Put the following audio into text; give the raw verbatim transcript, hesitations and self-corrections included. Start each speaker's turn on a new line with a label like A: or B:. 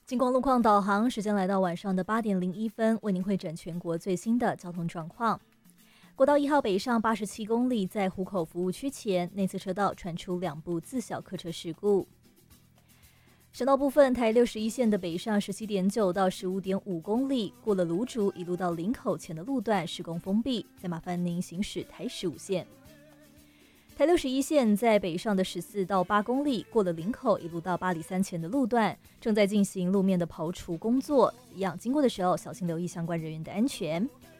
A: 金光路况导航，时间来到晚上的八点零一分，为您汇整全国最新的交通状况。国道一号北上八十七公里，在湖口服务区前内侧车道传出两部自小客车事故。省道部分，台六十一线的北上十七点九到十五点五公里，过了芦竹一路到林口前的路段施工封闭，再麻烦您行驶台十五线。台六十一线在北上的十四到八公里，过了林口一路到八里三前的路段，正在进行路面的刨除工作，一样经过的时候小心留意相关人员的安全。